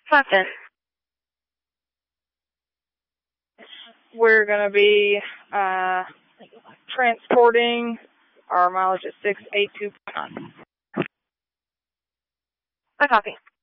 Clapton. We're going to be transporting. Our mileage is 682.9. I copy.